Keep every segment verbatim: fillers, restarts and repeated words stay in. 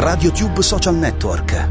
RadioTube Social Network.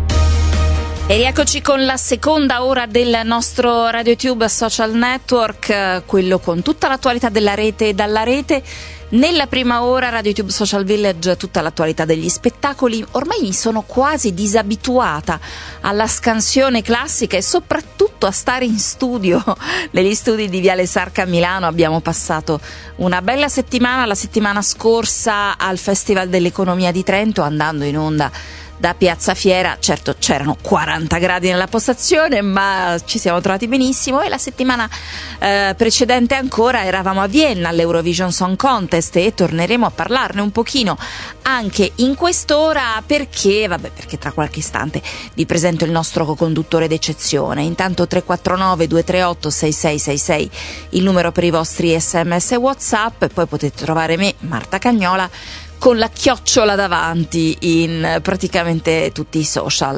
E rieccoci con la seconda ora del nostro RadioTube Social Network, quello con tutta l'attualità della rete e dalla rete. Nella prima ora RadioTube Social Village, tutta l'attualità degli spettacoli. Ormai mi sono quasi disabituata alla scansione classica e soprattutto a stare in studio. Negli studi di Viale Sarca a Milano abbiamo passato una bella settimana, la settimana scorsa al Festival dell'Economia di Trento, andando in onda da Piazza Fiera. Certo, c'erano quaranta gradi nella postazione, ma ci siamo trovati benissimo. E la settimana eh, precedente ancora eravamo a Vienna all'Eurovision Song Contest e torneremo a parlarne un pochino anche in quest'ora, perché vabbè perché tra qualche istante vi presento il nostro co-conduttore d'eccezione. Intanto tre quattro nove due tre otto sei sei sei sei il numero per i vostri sms e WhatsApp, e poi potete trovare me, Marta Cagnola, con la chiocciola davanti in praticamente tutti i social.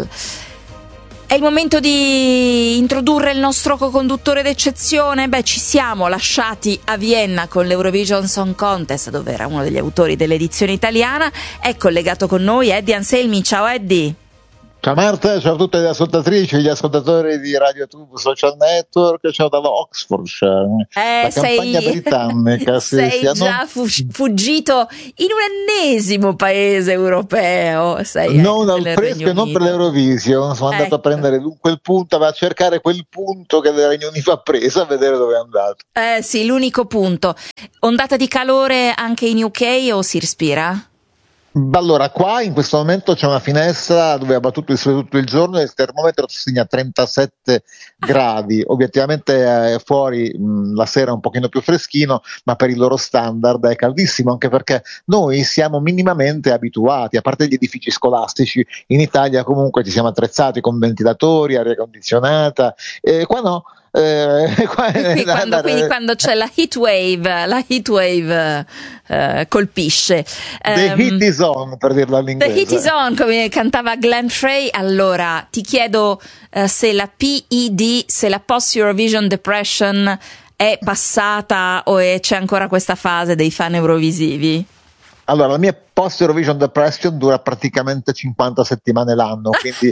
È il momento di introdurre il nostro co-conduttore d'eccezione. Beh, ci siamo lasciati a Vienna con l'Eurovision Song Contest, dove era uno degli autori dell'edizione italiana. È collegato con noi Eddie Anselmi. Ciao Eddie. Ciao Marta, ciao a tutte le ascoltatrici e gli ascoltatori di RadioTube Social Network, ciao dalla Oxfordshire, eh, la campagna sei, britannica. Sei sì, già non... fu- fuggito in un ennesimo paese europeo. Sei non al fresco e non per l'Eurovision, sono andato ecco. a prendere quel punto, a cercare quel punto che il Regno Unito ha preso, a vedere dove è andato. Eh sì, l'unico punto. Ondata di calore anche in U K o si respira? Allora, qua in questo momento c'è una finestra dove ha battuto il sole tutto il giorno e il termometro segna trentasette gradi. Obiettivamente eh, fuori mh, la sera è un pochino più freschino, ma per il loro standard è caldissimo, anche perché noi siamo minimamente abituati, a parte gli edifici scolastici, in Italia comunque ci siamo attrezzati con ventilatori, aria condizionata, e qua no. Eh, qua, quindi, quando, quindi quando c'è la heat wave, la heat wave eh, colpisce. The um, heat is on, per dirlo all'inglese. The heat is on, come cantava Glenn Frey. Allora, ti chiedo uh, se la P E D, se la Post Eurovision Depression è passata o è, c'è ancora questa fase dei fan eurovisivi? Allora, la mia post Eurovision Depression dura praticamente cinquanta settimane l'anno, quindi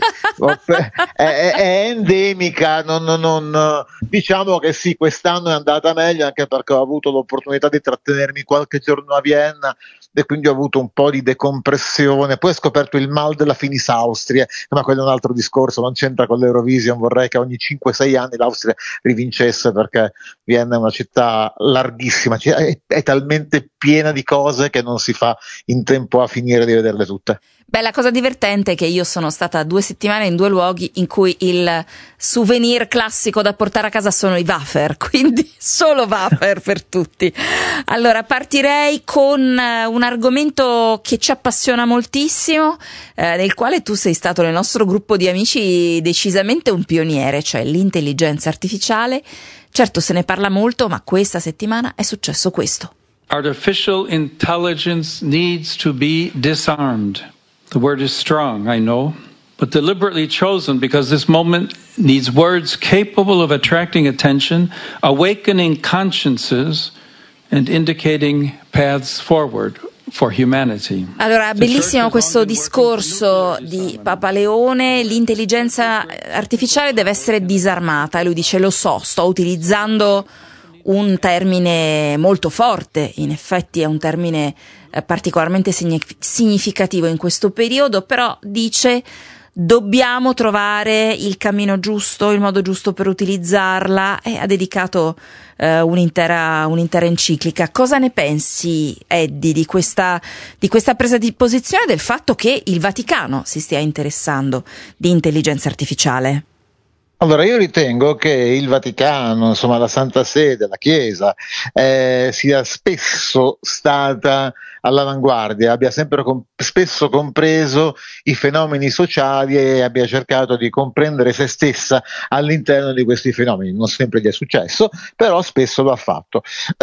è, è, è endemica. Non, non, non, diciamo che sì, quest'anno è andata meglio, anche perché ho avuto l'opportunità di trattenermi qualche giorno a Vienna e quindi ho avuto un po' di decompressione. Poi ho scoperto il mal della Finis Austria, ma quello è un altro discorso, non c'entra con l'Eurovision. Vorrei che ogni cinque sei anni l'Austria rivincesse, perché Vienna è una città larghissima, è, è talmente piena di cose che non si fa in tempo a finire di vederle tutte. Beh, la cosa divertente è che io sono stata due settimane in due luoghi in cui il souvenir classico da portare a casa sono i wafer, quindi solo wafer per tutti. Allora, partirei con un argomento che ci appassiona moltissimo, eh, nel quale tu sei stato nel nostro gruppo di amici decisamente un pioniere, cioè l'intelligenza artificiale. Certo, se ne parla molto, ma questa settimana è successo questo. Artificial intelligence needs to be disarmed. The word is strong, I know, but deliberately chosen because this moment needs words capable of attracting attention, awakening consciences, and indicating paths forward for humanity. Allora, bellissimo questo discorso di Papa Leone. L'intelligenza artificiale deve essere disarmata, e lui dice: lo so, sto utilizzando un termine molto forte, in effetti è un termine eh, particolarmente signif- significativo in questo periodo, però dice dobbiamo trovare il cammino giusto, il modo giusto per utilizzarla, e ha dedicato eh, un'intera, un'intera enciclica. Cosa ne pensi, Eddie, di questa, di questa presa di posizione, del fatto che il Vaticano si stia interessando di intelligenza artificiale? Allora, io ritengo che il Vaticano, insomma la Santa Sede, la Chiesa, eh, sia spesso stata all'avanguardia, abbia sempre com- spesso compreso i fenomeni sociali e abbia cercato di comprendere se stessa all'interno di questi fenomeni. Non sempre gli è successo, però spesso lo ha fatto.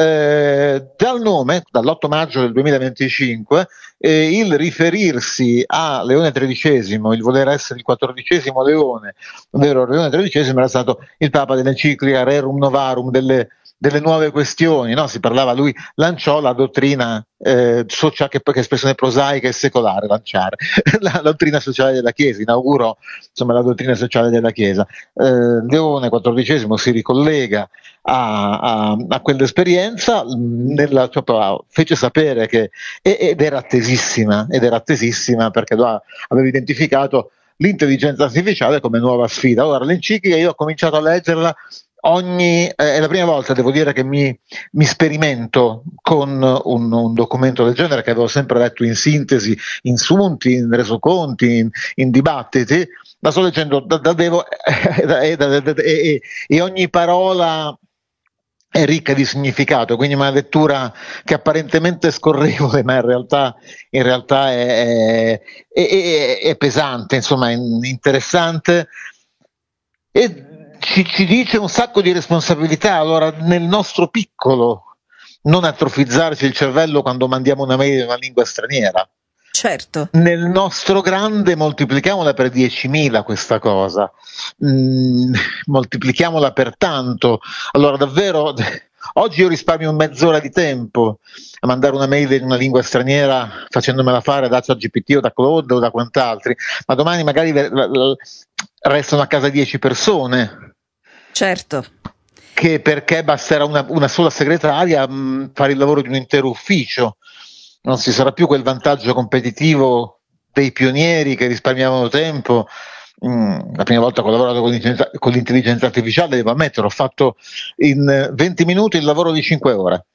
Eh, dal nome, dall'otto maggio del duemilaventicinque, eh, il riferirsi a Leone tredicesimo, il voler essere il quattordicesimo Leone, ovvero Leone tredicesimo era stato il Papa dell'enciclica Rerum Novarum delle delle nuove questioni, no? Si parlava, lui lanciò la dottrina eh, sociale, che poi che espressione prosaica e secolare lanciare, la, la dottrina sociale della Chiesa, inaugurò insomma la dottrina sociale della Chiesa. Eh, Leone quattordicesimo si ricollega a, a, a quell'esperienza, nella, proprio, fece sapere che, ed era attesissima, ed era attesissima perché aveva identificato l'intelligenza artificiale come nuova sfida. Allora l'enciclica io ho cominciato a leggerla ogni, eh, è la prima volta, devo dire, che mi, mi sperimento con un, un documento del genere, che avevo sempre letto in sintesi, in sunti, in resoconti, in, in dibattiti. La sto leggendo da, da devo e, e, e ogni parola è ricca di significato, quindi una lettura che apparentemente è scorrevole, ma in realtà, in realtà è, è, è, è pesante, insomma, è interessante, e ci, ci dice un sacco di responsabilità. Allora, nel nostro piccolo, non atrofizzarci il cervello quando mandiamo una mail in una lingua straniera. Certo. Nel nostro grande moltiplichiamola per diecimila questa cosa, mm, moltiplichiamola per tanto. Allora davvero oggi io risparmio mezz'ora di tempo a mandare una mail in una lingua straniera facendomela fare da ChatGPT o da Claude o da quant'altri, ma domani magari restano a casa dieci persone. Certo. Che perché basterà una, una sola segretaria mh, fare il lavoro di un intero ufficio. Non ci sarà più quel vantaggio competitivo dei pionieri che risparmiavano tempo. Mm, la prima volta che ho lavorato con l'intelligenza, con l'intelligenza artificiale, devo ammettere, ho fatto in venti minuti il lavoro di cinque ore.